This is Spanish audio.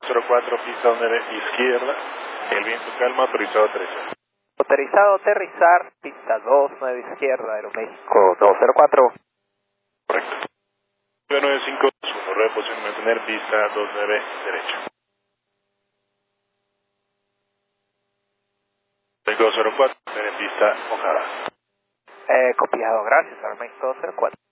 204, pista 9 izquierda, el viento calma, autorizado aterrizar. Autorizado aterrizar, pista 29 izquierda, Aeroméxico 204. Correcto. 9521, rueda de posición mantener, pista 29 derecha. 204, tener pista mojada. Copiado, gracias, Aeroméxico 204.